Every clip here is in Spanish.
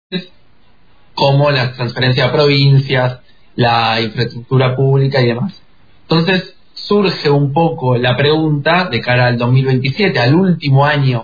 como la transferencia a provincias, la infraestructura pública y demás. Entonces surge un poco la pregunta de cara al 2027, al último año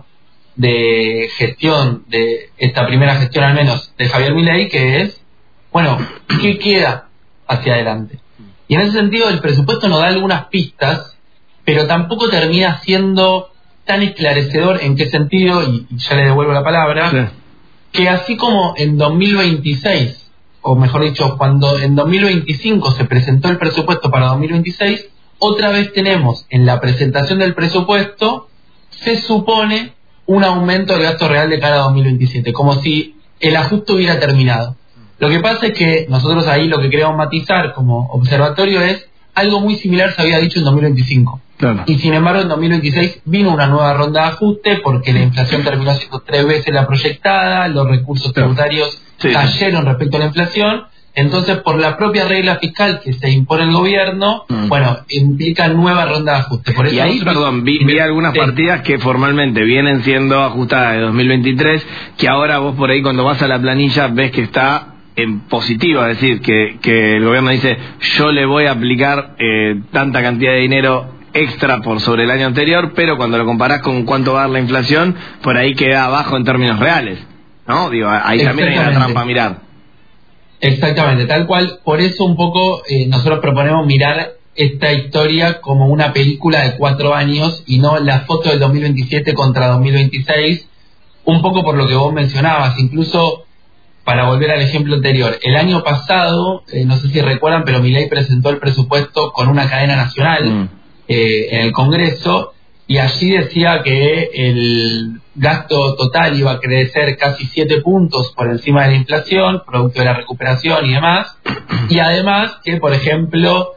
de gestión, de esta primera gestión al menos de Javier Milei, que es, bueno, ¿qué queda hacia adelante? Y en ese sentido el presupuesto nos da algunas pistas, pero tampoco termina siendo tan esclarecedor en qué sentido, y ya le devuelvo la palabra, sí, que así como en 2026, o mejor dicho, cuando en 2025 se presentó el presupuesto para 2026, otra vez tenemos en la presentación del presupuesto, se supone un aumento del gasto real de cara a 2027, como si el ajuste hubiera terminado. Lo que pasa es que nosotros ahí lo que queremos matizar como observatorio es algo muy similar se había dicho en 2025. Claro. Y sin embargo en 2026 vino una nueva ronda de ajuste porque la inflación terminó siendo 3 veces la proyectada, los recursos tributarios cayeron respecto a la inflación. Entonces, por la propia regla fiscal que se impone el gobierno, bueno, implica nueva ronda de ajuste. Por eso y ahí, perdón, vi algunas partidas que formalmente vienen siendo ajustadas de 2023, que ahora vos por ahí cuando vas a la planilla ves que está en positivo, es decir, que el gobierno dice, yo le voy a aplicar tanta cantidad de dinero extra por sobre el año anterior, pero cuando lo comparás con cuánto va a dar la inflación, por ahí queda abajo en términos reales, ¿no? Digo, ahí también hay una trampa a mirar. Exactamente, tal cual. Por eso un poco nosotros proponemos mirar esta historia como una película de 4 años y no la foto del 2027 contra 2026, un poco por lo que vos mencionabas. Incluso, para volver al ejemplo anterior, el año pasado, no sé si recuerdan, pero Milei presentó el presupuesto con una cadena nacional en el Congreso, y allí decía que el gasto total iba a crecer casi 7 puntos por encima de la inflación, producto de la recuperación y demás, y además que, por ejemplo,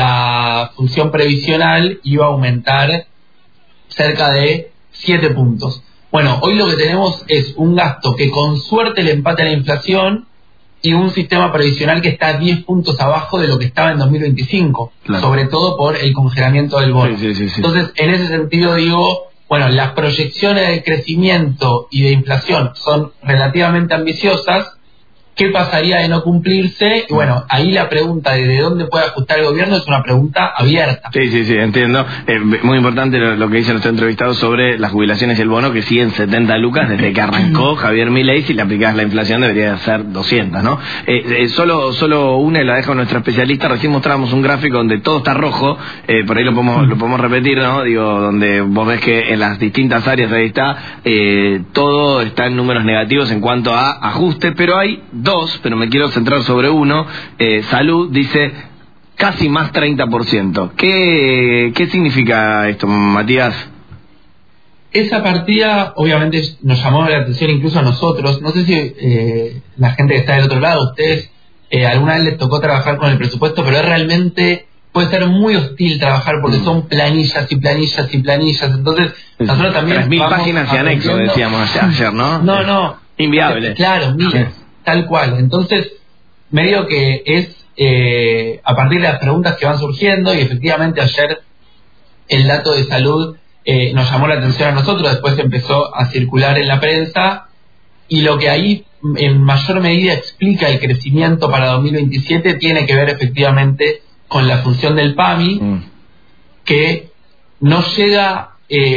la función previsional iba a aumentar cerca de 7 puntos. Bueno, hoy lo que tenemos es un gasto que con suerte le empate a la inflación y un sistema previsional que está 10 puntos abajo de lo que estaba en 2025, claro, sobre todo por el congelamiento del bono. Sí. Entonces, en ese sentido digo, bueno, las proyecciones de crecimiento y de inflación son relativamente ambiciosas. ¿Qué pasaría de no cumplirse? Y bueno, ahí la pregunta de dónde puede ajustar el gobierno es una pregunta abierta. Sí, entiendo. Muy importante lo que dice nuestro entrevistado sobre las jubilaciones y el bono, que siguen 70 lucas desde que arrancó Javier Milei. Si le aplicás la inflación debería ser 200, ¿no? Solo una, y la dejo nuestro especialista. Recién mostramos un gráfico donde todo está rojo, por ahí lo podemos repetir, ¿no? Digo, donde vos ves que en las distintas áreas ahí está, todo está en números negativos en cuanto a ajuste, pero hay dos, pero me quiero centrar sobre uno. Salud dice casi más 30%. ¿Qué significa esto, Matías? Esa partida obviamente nos llamó la atención incluso a nosotros. No sé si la gente que está del otro lado, ustedes alguna vez les tocó trabajar con el presupuesto, pero realmente puede ser muy hostil trabajar porque son planillas y planillas y planillas. Entonces nosotros también 3.000 páginas y anexos, decíamos ayer, ¿no? No. Inviable. Claro, mira. Tal cual. Entonces, medio que es a partir de las preguntas que van surgiendo, y efectivamente ayer el dato de salud nos llamó la atención a nosotros, después empezó a circular en la prensa, y lo que ahí en mayor medida explica el crecimiento para 2027 tiene que ver efectivamente con la función del PAMI, que no llega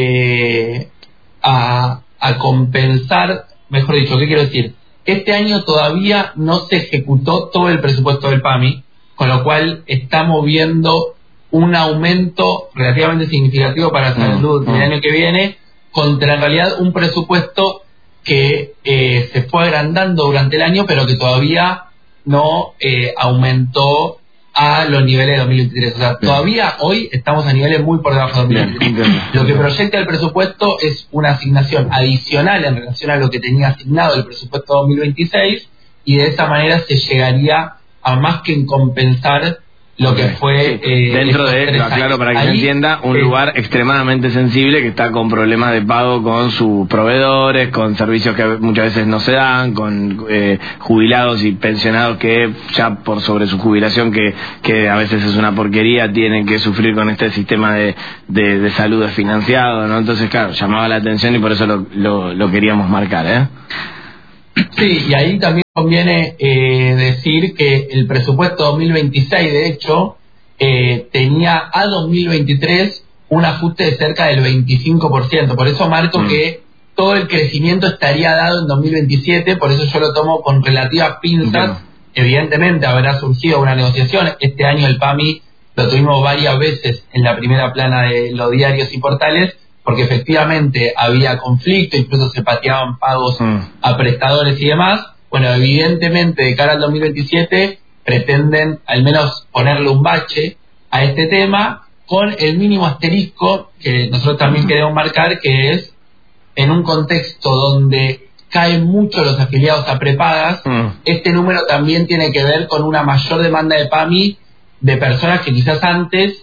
a compensar, mejor dicho, ¿qué quiero decir? Este año todavía no se ejecutó todo el presupuesto del PAMI, con lo cual estamos viendo un aumento relativamente significativo para salud el año que viene, contra en realidad un presupuesto que se fue agrandando durante el año, pero que todavía no aumentó a los niveles de 2023. O sea, todavía hoy estamos a niveles muy por debajo de 2023. Lo que proyecta el presupuesto es una asignación adicional en relación a lo que tenía asignado el presupuesto 2026, y de esa manera se llegaría a más que en compensar lo que fue dentro de, claro, para que se entienda, un lugar extremadamente sensible que está con problemas de pago con sus proveedores, con servicios que muchas veces no se dan, con jubilados y pensionados que ya por sobre su jubilación, que a veces es una porquería, tienen que sufrir con este sistema de salud desfinanciado, ¿no? Entonces, claro, llamaba la atención y por eso lo queríamos marcar, Sí, y ahí también conviene decir que el presupuesto 2026, de hecho, tenía a 2023 un ajuste de cerca del 25%. Por eso marco que todo el crecimiento estaría dado en 2027, por eso yo lo tomo con relativas pinzas. Evidentemente habrá surgido una negociación. Este año el PAMI lo tuvimos varias veces en la primera plana de los diarios y portales, porque efectivamente había conflicto, incluso se pateaban pagos a prestadores y demás. Bueno, evidentemente de cara al 2027 pretenden al menos ponerle un bache a este tema, con el mínimo asterisco que nosotros también queremos marcar, que es en un contexto donde caen mucho los afiliados a prepagas, este número también tiene que ver con una mayor demanda de PAMI de personas que quizás antes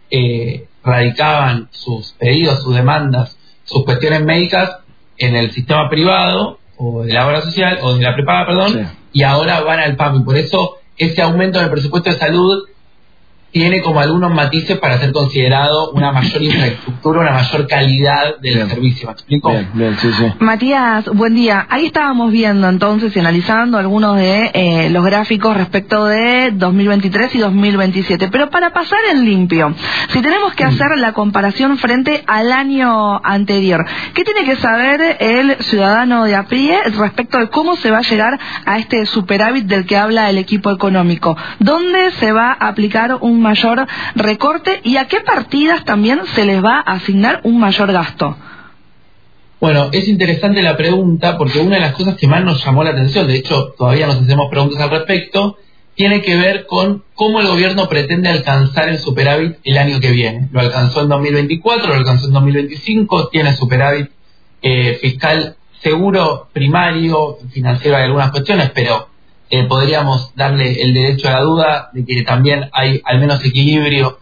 radicaban sus pedidos, sus demandas, sus cuestiones médicas en el sistema privado o de la obra social o de la prepaga, perdón, y ahora van al PAMI. Por eso ese aumento del presupuesto de salud tiene como algunos matices para ser considerado una mayor infraestructura, una mayor calidad del servicio. ¿Me explico? Bien, sí. Matías, buen día. Ahí estábamos viendo entonces y analizando algunos de los gráficos respecto de 2023 y 2027. Pero para pasar en limpio, si tenemos que hacer la comparación frente al año anterior, ¿qué tiene que saber el ciudadano de a pie respecto de cómo se va a llegar a este superávit del que habla el equipo económico? ¿Dónde se va a aplicar un mayor recorte y a qué partidas también se les va a asignar un mayor gasto? Bueno, es interesante la pregunta, porque una de las cosas que más nos llamó la atención, de hecho todavía nos hacemos preguntas al respecto, tiene que ver con cómo el gobierno pretende alcanzar el superávit el año que viene. Lo alcanzó en 2024, lo alcanzó en 2025, tiene superávit fiscal seguro, primario, financiero hay algunas cuestiones, pero podríamos darle el derecho a la duda de que también hay al menos equilibrio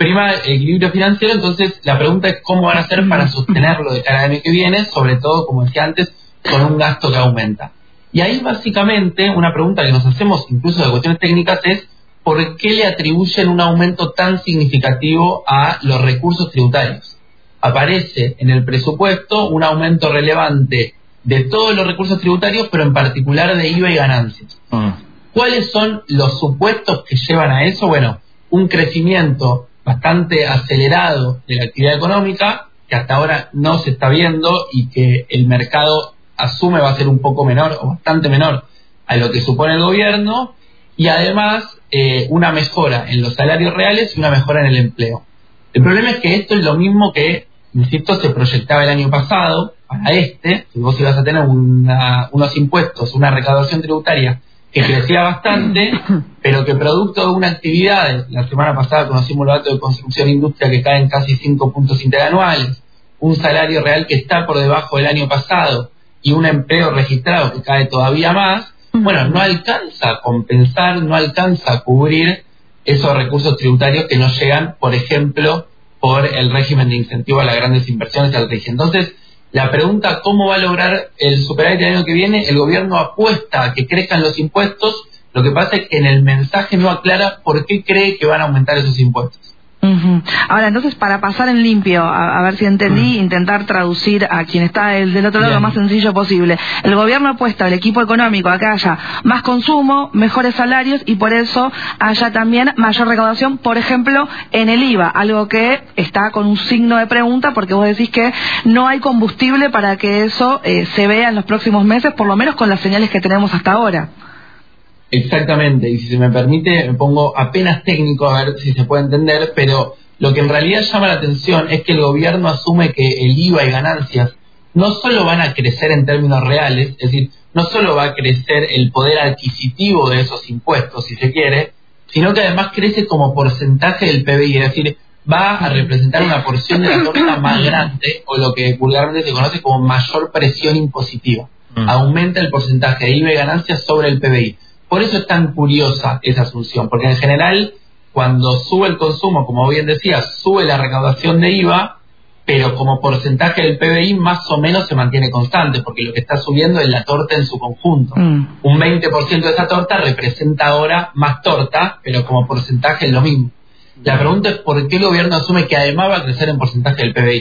financiero. Entonces la pregunta es cómo van a hacer para sostenerlo de cara al año que viene, sobre todo, como decía antes, con un gasto que aumenta. Y ahí básicamente una pregunta que nos hacemos incluso de cuestiones técnicas es ¿por qué le atribuyen un aumento tan significativo a los recursos tributarios? Aparece en el presupuesto un aumento relevante de todos los recursos tributarios, pero en particular de IVA y ganancias. ¿Cuáles son los supuestos que llevan a eso? Bueno, un crecimiento bastante acelerado de la actividad económica, que hasta ahora no se está viendo y que el mercado asume va a ser un poco menor o bastante menor a lo que supone el gobierno, y además una mejora en los salarios reales y una mejora en el empleo. El problema es que esto es lo mismo que, insisto, se proyectaba el año pasado. Para si vos ibas a tener unos impuestos, una recaudación tributaria que crecía bastante, pero que producto de una actividad, la semana pasada conocimos los datos de construcción e industria que caen casi 5 puntos interanuales, un salario real que está por debajo del año pasado y un empleo registrado que cae todavía más, bueno, no alcanza a compensar, no alcanza a cubrir esos recursos tributarios que nos llegan, por ejemplo, por el régimen de incentivo a las grandes inversiones al RIGI. Entonces, la pregunta, ¿cómo va a lograr el superávit del año que viene? El gobierno apuesta a que crezcan los impuestos, lo que pasa es que en el mensaje no aclara por qué cree que van a aumentar esos impuestos. Ahora, entonces, para pasar en limpio, a ver si entendí, intentar traducir a quien está del otro lado lo más sencillo posible. El gobierno apuesta al equipo económico a que haya más consumo, mejores salarios y por eso haya también mayor recaudación, por ejemplo, en el IVA, algo que está con un signo de pregunta porque vos decís que no hay combustible para que eso se vea en los próximos meses, por lo menos con las señales que tenemos hasta ahora. Exactamente, y si se me permite me pongo apenas técnico a ver si se puede entender, pero lo que en realidad llama la atención es que el gobierno asume que el IVA y ganancias no solo van a crecer en términos reales, es decir, no solo va a crecer el poder adquisitivo de esos impuestos, si se quiere, sino que además crece como porcentaje del PBI, es decir, va a representar una porción de la torta más grande, o lo que vulgarmente se conoce como mayor presión impositiva. Aumenta el porcentaje de IVA y ganancias sobre el PBI. Por eso es tan curiosa esa asunción, porque en general, cuando sube el consumo, como bien decía, sube la recaudación de IVA, pero como porcentaje del PBI más o menos se mantiene constante, porque lo que está subiendo es la torta en su conjunto. Un 20% de esa torta representa ahora más torta, pero como porcentaje es lo mismo. La pregunta es por qué el gobierno asume que además va a crecer en porcentaje del PBI.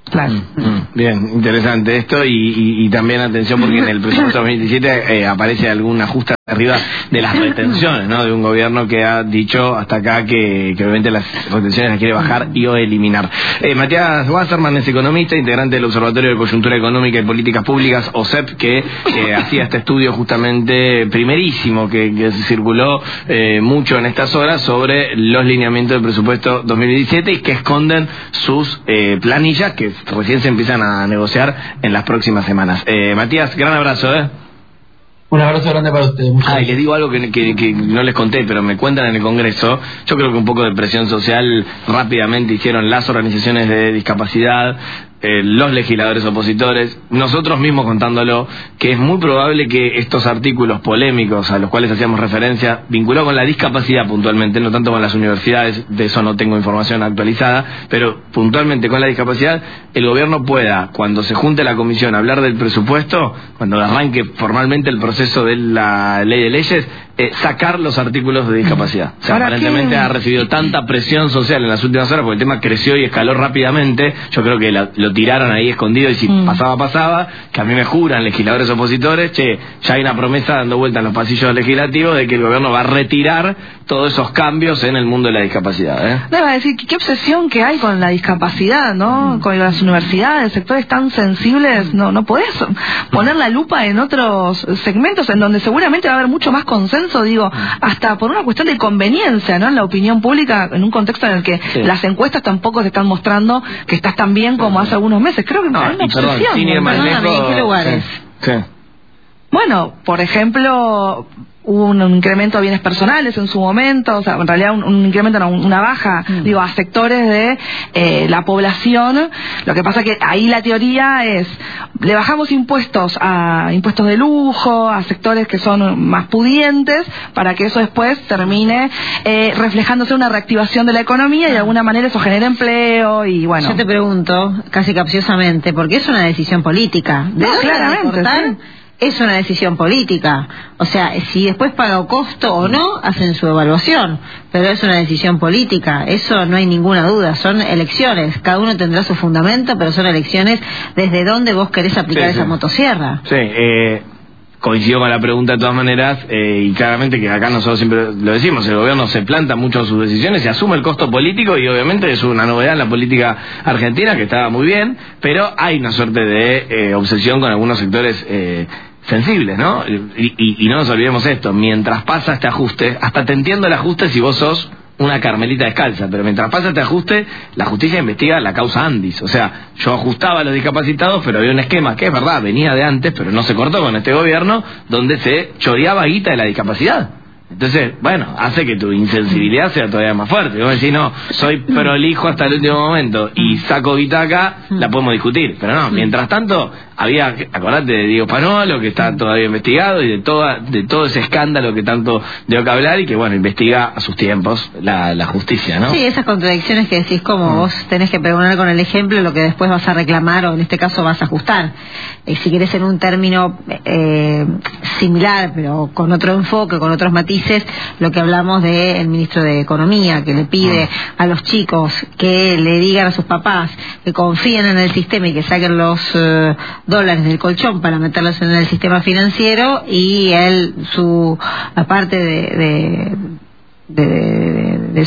Claro. Bien, interesante esto y también atención porque en el presupuesto 2017 aparece algún ajuste arriba de las retenciones, ¿no? De un gobierno que ha dicho hasta acá que obviamente las retenciones las quiere bajar y o eliminar. Matías Wasserman es economista, integrante del Observatorio de Coyuntura Económica y Políticas Públicas, OSEP, que hacía este estudio justamente primerísimo que circuló mucho en estas horas sobre los lineamientos del presupuesto 2017 y que esconden sus planillas que recién se empiezan a negociar en las próximas semanas. Matías, gran abrazo, Un abrazo grande para ustedes. Les digo algo que no les conté, pero me cuentan en el Congreso. Yo creo que un poco de presión social rápidamente hicieron las organizaciones de discapacidad, los legisladores opositores, nosotros mismos contándolo, que es muy probable que estos artículos polémicos a los cuales hacíamos referencia, vinculados con la discapacidad puntualmente, no tanto con las universidades, de eso no tengo información actualizada, pero puntualmente con la discapacidad, el gobierno pueda, cuando se junte la comisión a hablar del presupuesto, cuando arranque formalmente el proceso de la ley de leyes, sacar los artículos de discapacidad. O sea, aparentemente ha recibido tanta presión social en las últimas horas porque el tema creció y escaló rápidamente. Yo creo que lo tiraron ahí escondido y si pasaba, que a mí me juran legisladores opositores, ya hay una promesa dando vuelta en los pasillos legislativos de que el gobierno va a retirar todos esos cambios en el mundo de la discapacidad. Debo decir, qué obsesión que hay con la discapacidad, ¿no? Con las universidades, sectores tan sensibles, no podés poner la lupa en otros segmentos en donde seguramente va a haber mucho más consenso, digo, hasta por una cuestión de conveniencia, ¿no? En la opinión pública, en un contexto en el que las encuestas tampoco se están mostrando que estás tan bien como hace algunos meses. Creo que es una obsesión. Sin ir más lejos, ¿en qué lugares? Sí. Bueno, por ejemplo, hubo un incremento de bienes personales en su momento, o sea, en realidad un incremento, no, una baja, digo, a sectores de la población. Lo que pasa que ahí la teoría es, le bajamos impuestos a impuestos de lujo, a sectores que son más pudientes, para que eso después termine reflejándose una reactivación de la economía y de alguna manera eso genera empleo y bueno. Yo te pregunto, casi capciosamente, porque es una decisión política. No, claramente, sí. Es una decisión política, o sea, si después paga costo o no, hacen su evaluación, pero es una decisión política, eso no hay ninguna duda, son elecciones, cada uno tendrá su fundamento, pero son elecciones desde donde vos querés aplicar esa motosierra. Sí, coincido con la pregunta de todas maneras, y claramente que acá nosotros siempre lo decimos, el gobierno se planta mucho en sus decisiones y asume el costo político y obviamente es una novedad en la política argentina que estaba muy bien, pero hay una suerte de obsesión con algunos sectores sensibles, ¿no? Y no nos olvidemos esto, mientras pasa este ajuste, hasta te entiendo el ajuste si vos sos una carmelita descalza, pero mientras pasa este ajuste, la justicia investiga la causa Andis. O sea, yo ajustaba a los discapacitados, pero había un esquema que es verdad, venía de antes, pero no se cortó con este gobierno, donde se choreaba guita de la discapacidad. Entonces, bueno, hace que tu insensibilidad sea todavía más fuerte. Vos decís, no, soy prolijo hasta el último momento y saco guita acá, la podemos discutir. Pero no, mientras tanto, acordate de Diego Panoolo, que está todavía investigado, y de todo ese escándalo que tanto dio que hablar y que, bueno, investiga a sus tiempos la justicia, ¿no? Sí, esas contradicciones que decís, como vos tenés que pregonar con el ejemplo lo que después vas a reclamar o en este caso vas a ajustar. Si querés en un término similar, pero con otro enfoque, con otros matices, lo que hablamos del ministro de Economía, que le pide a los chicos que le digan a sus papás que confíen en el sistema y que saquen los dólares del colchón para meterlos en el sistema financiero, y él, aparte de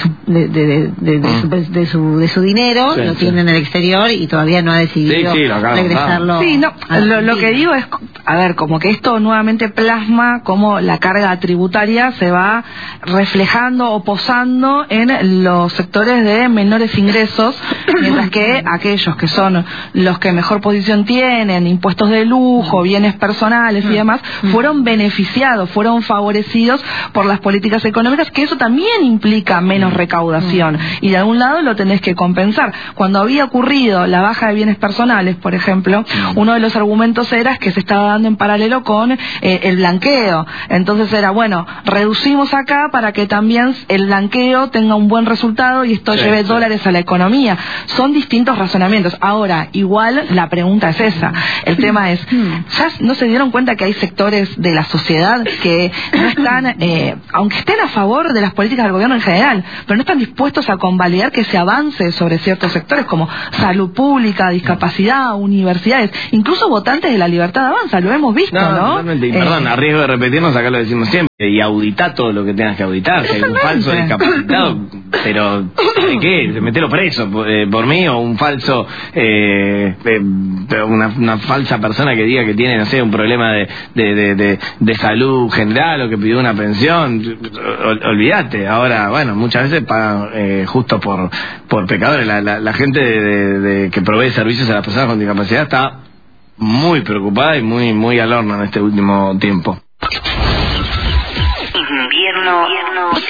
su dinero, lo tiene en el exterior y todavía no ha decidido regresarlo. Sí, no, lo que digo es, a ver, como que esto nuevamente plasma cómo la carga tributaria se va reflejando o posando en los sectores de menores ingresos, mientras que aquellos que son los que mejor posición tienen, impuestos de lujo, bienes personales y demás, fueron beneficiados, fueron favorecidos por las políticas económicas, que eso también implica menos recaudación y de algún lado lo tenés que compensar. Cuando había ocurrido la baja de bienes personales, por ejemplo, uno de los argumentos era que se estaba dando en paralelo con el blanqueo. Entonces era, bueno, reducimos acá para que también el blanqueo tenga un buen resultado y esto lleve dólares a la economía. Son distintos razonamientos. Ahora, igual la pregunta es esa. El tema es, ¿ya no se dieron cuenta que hay sectores de la sociedad que no están, aunque estén a favor de las políticas del gobierno en general, social, pero no están dispuestos a convalidar que se avance sobre ciertos sectores como salud pública, discapacidad, universidades, incluso votantes de La Libertad Avanza, lo hemos visto, ¿no? Totalmente. Y perdón, a riesgo de repetirnos, acá lo decimos siempre, y audita todo lo que tengas que auditar. Si hay un falso discapacitado, pero ¿de qué? Metelo preso por mí, o un falso, una falsa persona que diga que tiene, no sé, un problema de salud general o que pidió una pensión. Olvídate. Ahora, bueno, muchas veces pagan justo por pecadores. La gente que provee servicios a las personas con discapacidad está muy preocupada y muy al horno en este último tiempo. Invierno